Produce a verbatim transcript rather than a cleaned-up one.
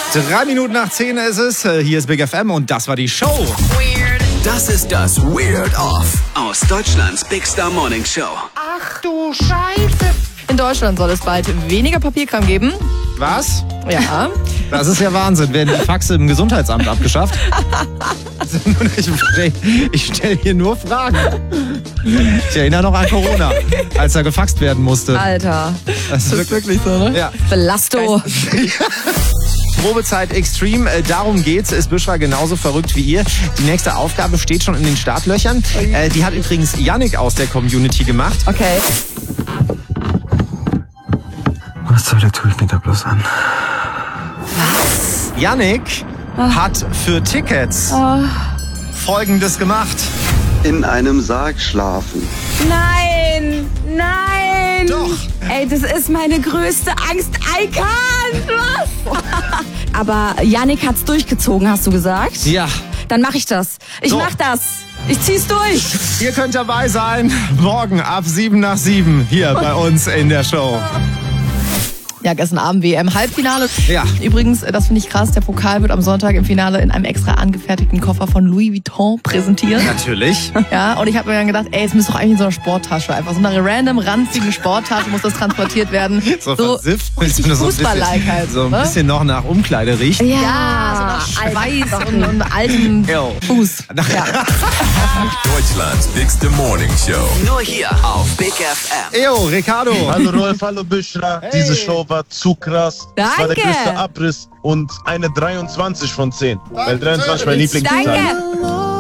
Drei Minuten nach zehn ist es. Hier ist Big F M und das war die Show. Weird. Das ist das Weird Off aus Deutschlands Big Star Morning Show. Ach du Scheiße. In Deutschland soll es bald weniger Papierkram geben. Was? Ja. Das ist ja Wahnsinn. Werden die Faxe im Gesundheitsamt abgeschafft? Ich stelle stell hier nur Fragen. Ich erinnere noch an Corona, als da gefaxt werden musste. Alter. Das ist wirklich so, ne? Ja. Belasto. Probezeit Extreme, äh, darum geht's. Ist Büschra genauso verrückt wie ihr? Die nächste Aufgabe steht schon in den Startlöchern. Äh, die hat übrigens Yannick aus der Community gemacht. Okay. Was zur Hölle tue ich mir da bloß an? Was? Yannick oh. hat für Tickets oh. Folgendes gemacht. In einem Sarg schlafen. Nein, nein. Doch. Ey, das ist meine größte Angst. I can't. Was? Aber Yannick hat's durchgezogen, hast du gesagt? Ja. Dann mach ich das. Ich So. mach das. Ich zieh's durch. Ihr könnt dabei sein. Morgen ab sieben nach sieben hier bei uns in der Show. Ja, gestern Abend W M-Halbfinale. Ja. Übrigens, das finde ich krass, der Pokal wird am Sonntag im Finale in einem extra angefertigten Koffer von Louis Vuitton präsentiert. Natürlich. Ja, und ich habe mir dann gedacht, ey, es müsste doch eigentlich in so einer Sporttasche, einfach so eine random, ranzige Sporttasche muss das transportiert werden. So, so versifft. richtig So ein bisschen- Fußball-like halt. So ein ne? bisschen noch nach Umkleide riecht. Ja, so nach Schweiß und, und alten Yo. Fuß. Ja. Deutschlands Bigste Morning Show. Nur hier auf Big F M. Eyo, Ricardo. Hallo Rolf, hallo Büschra. Hey. Diese Show war zu krass. Das war der Danke. größte Abriss und eine dreiundzwanzig von zehn. Weil dreiundzwanzig mein Lieblingszahl. Danke.